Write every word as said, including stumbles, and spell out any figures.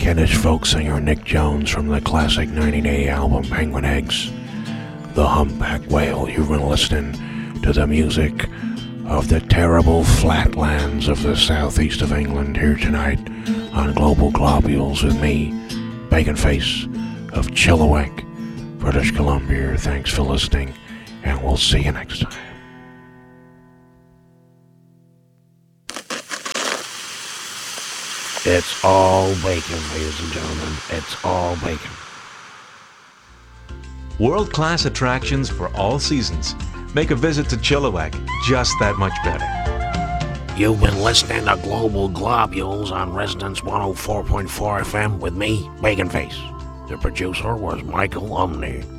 Kentish folk singer Nick Jones from the classic nineteen eighty album Penguin Eggs. The Humpback Whale. You've been listening to the music of the terrible flatlands of the southeast of England here tonight on Global Globules with me, Bacon Face of Chilliwack, British Columbia. Thanks for listening, and we'll see you next time. It's all bacon, ladies and gentlemen. It's all bacon. World-class attractions for all seasons make a visit to Chilliwack just that much better. You've been listening to Global Globules on Resonance one oh four point four F M with me, Bacon Face. The producer was Michael Umney.